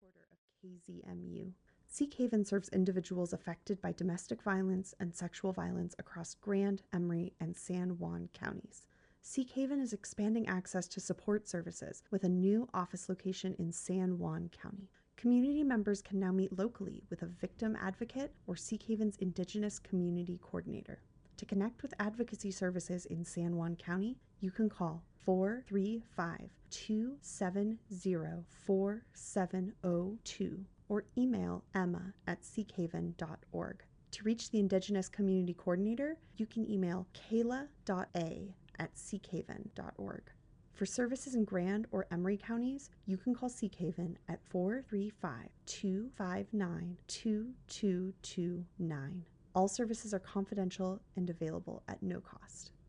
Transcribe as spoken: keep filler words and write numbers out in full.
supporter of K Z M U. Seekhaven serves individuals affected by domestic violence and sexual violence across Grand, Emery, and San Juan counties. Seekhaven is expanding access to support services with a new office location in San Juan County. Community members can now meet locally with a victim advocate or Seekhaven's Indigenous Community Coordinator. To connect with advocacy services in San Juan County, you can call four three five, two seven zero, four seven zero two or email Emma at seekhaven dot org. To reach the Indigenous Community Coordinator, you can email kayla dot a at seekhaven dot org. For services in Grand or Emery counties, you can call Seekhaven at four three five, two five nine, two two two nine. All services are confidential and available at no cost.